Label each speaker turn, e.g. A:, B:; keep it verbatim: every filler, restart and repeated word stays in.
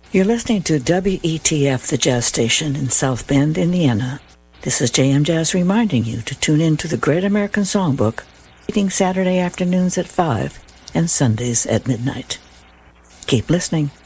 A: You're listening to W E T F, the jazz station in South Bend, Indiana. This is J M Jazz reminding you to tune in to the Great American Songbook, meeting Saturday afternoons at five and Sundays at midnight. Keep listening.